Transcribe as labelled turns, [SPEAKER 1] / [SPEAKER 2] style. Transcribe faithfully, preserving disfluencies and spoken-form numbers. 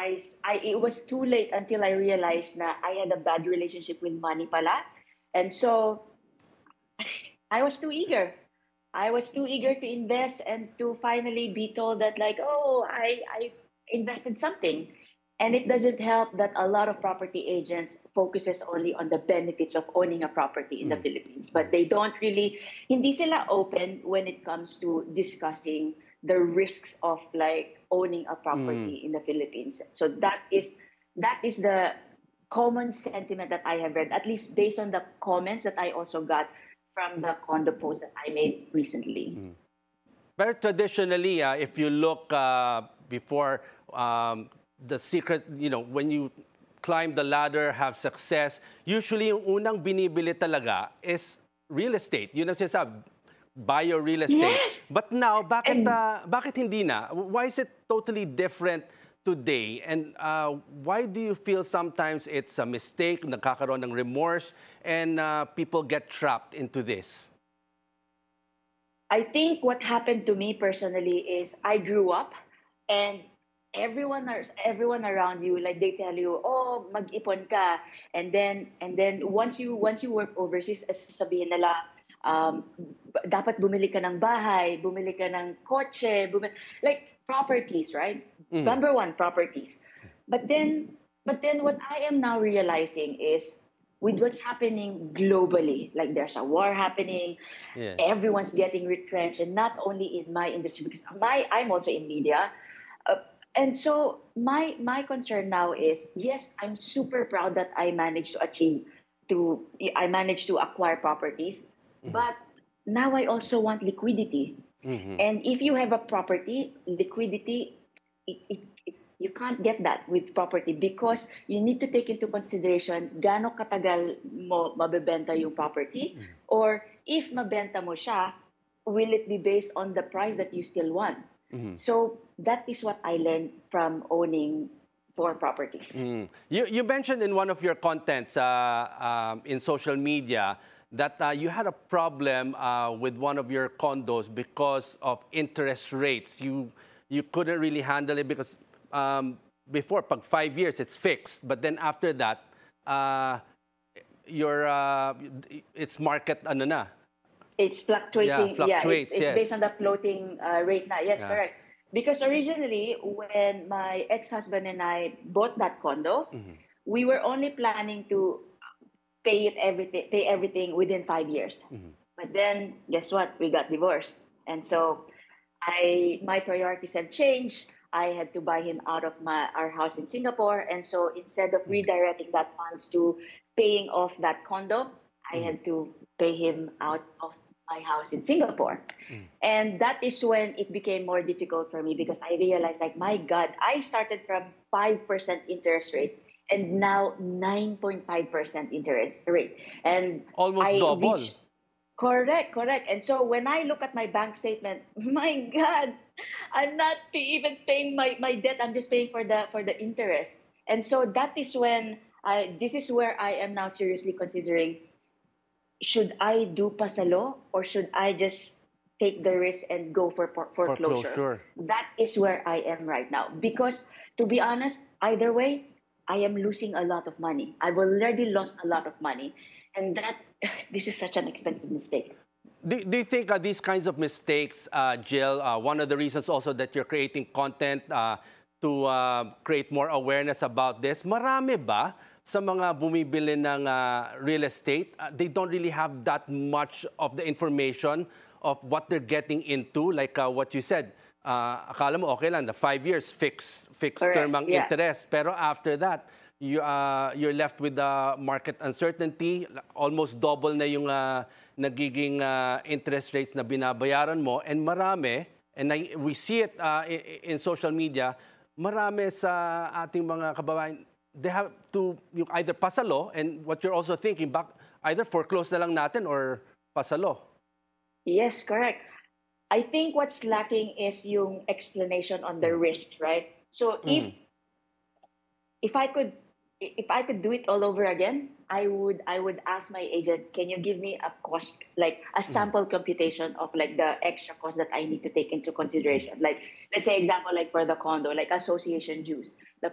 [SPEAKER 1] I, s- I- it was too late until I realized that I had a bad relationship with money pala. And so I was too eager. I was too eager to invest and to finally be told that like, oh, I, I invested something. And it doesn't help that a lot of property agents focuses only on the benefits of owning a property in the
[SPEAKER 2] Mm.
[SPEAKER 1] Philippines, but they don't really, hindi sila open when it comes to discussing the risks of like owning a
[SPEAKER 2] Mm.
[SPEAKER 1] property in the Philippines. So that is that is the common sentiment that I have read, at least based on the comments that I also got from the condo post that I made recently.
[SPEAKER 2] But traditionally, uh, if you look uh, before um, the secret, you know, when you climb the ladder, have success, usually yung unang binibili talaga is real estate. Yun ang sinasabi, buy your real estate.
[SPEAKER 1] Yes.
[SPEAKER 2] But now, bakit,
[SPEAKER 1] And
[SPEAKER 2] uh, bakit hindi na? Why is it totally different today? And uh, why do you feel sometimes it's a mistake, nagkakaroon ng remorse, and uh, people get trapped into this?
[SPEAKER 1] I think what happened to me personally is I grew up and everyone are, everyone around you like they tell you, oh, mag-ipon ka, and then and then once you once you work overseas, as sabihin nila, um b- dapat bumili ka ng bahay, bumili ka ng kotse, bumili, like properties, right?
[SPEAKER 2] Mm.
[SPEAKER 1] Number one, properties. But then but then what I am now realizing is with what's happening globally, like there's a war happening,
[SPEAKER 2] Yes.
[SPEAKER 1] everyone's getting retrenched, and not only in my industry because my I'm also in media, uh, and so my my concern now is yes, I'm super proud that I managed to achieve to I managed to acquire properties, but now I also want liquidity.
[SPEAKER 2] Mhm.
[SPEAKER 1] And if you have a property, liquidity, it, it, it, you can't get that with property because you need to take into consideration gaano katagal mo mabebenta yung property, or if mabenta mo siya, will it be based on the price that you still want? So that is what I learned from owning four properties.
[SPEAKER 2] Mm. You, you mentioned in one of your contents uh, um, in social media that uh, you had a problem uh, with one of your condos because of interest rates. You, you couldn't really handle it because um, before, pag five years, it's fixed. But then after that, uh, your, uh, it's market, ano na?
[SPEAKER 1] It's
[SPEAKER 2] Yeah,
[SPEAKER 1] fluctuating. Yeah, it's
[SPEAKER 2] fluctuates,
[SPEAKER 1] it's
[SPEAKER 2] yes.
[SPEAKER 1] based on the floating uh, rate now. Yes,
[SPEAKER 2] Yeah.
[SPEAKER 1] correct. Because originally, when my ex-husband and I bought that condo, we were only planning to pay it everything, pay everything within five years. But then, guess what? We got divorced, and so I my priorities have changed. I had to buy him out of my our house in Singapore, and so instead of redirecting that funds to paying off that condo, I had to pay him out of my house in Singapore. And that is when it became more difficult for me because I realized, like, my God, I started from five percent interest rate and now nine point five percent interest rate. And
[SPEAKER 2] Almost
[SPEAKER 1] I
[SPEAKER 2] double.
[SPEAKER 1] reached, correct, correct. And so when I look at my bank statement, my God, I'm not pay, even paying my, my debt. I'm just paying for the for the interest. And so that is when I this is where I am now seriously considering, should I do pasalo or should I just take the risk and go for por- foreclosure?
[SPEAKER 2] Foreclosure.
[SPEAKER 1] That is where I am right now. Because to be honest, either way, I am losing a lot of money. I've already lost a lot of money. And that, this is such an expensive mistake.
[SPEAKER 2] Do, do you think uh, these kinds of mistakes, uh, Jill, uh, one of the reasons also that you're creating content uh, to uh, create more awareness about this, marami ba sa mga bumibili ng uh, real estate, uh, they don't really have that much of the information of what they're getting into, like uh, what you said. Uh, akala mo okay lang, the five years fixed, fixed term
[SPEAKER 1] Correct.
[SPEAKER 2] ang
[SPEAKER 1] Yeah.
[SPEAKER 2] interest. Pero after that, you, uh, you're left with the market uncertainty. Almost double na yung uh, nagiging uh, interest rates na binabayaran mo. And marami, and I, we see it uh, in, in social media, marami sa ating mga kababayan, they have to yung either pasalo, and what you're also thinking, back, either foreclose na lang natin or pasalo.
[SPEAKER 1] Yes, correct. I think what's lacking is yung explanation on the risk, right? So if if I could if I could do it all over again, I would I would ask my agent, can you give me a cost, like a sample computation of like the extra cost that I need to take into consideration? Like let's say example like for the condo, like association dues. The